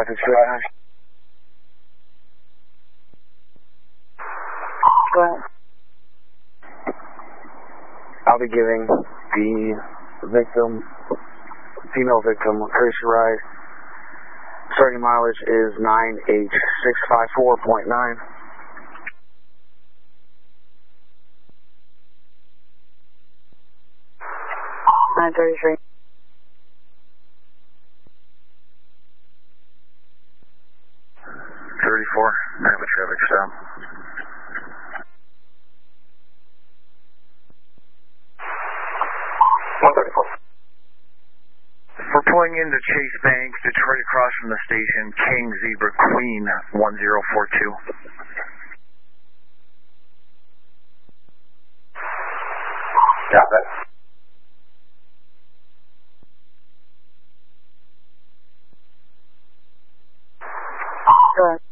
562. Go ahead. I'll be giving the victim, female victim, courtesy ride. Starting mileage is 98654.9. $933. I have a traffic stop. We're pulling into Chase Bank, Detroit, across from the station, King Zebra Queen 1042. Got it. Go ahead.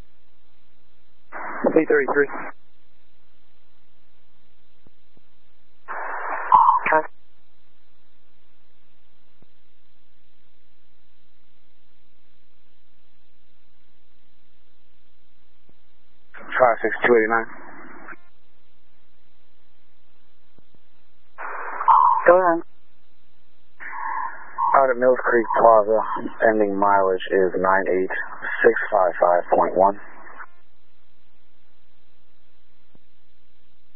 B33. Okay. Try 6289. Go ahead. Out at Mills Creek Plaza, ending mileage is 98655.1.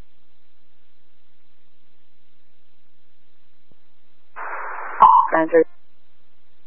$933.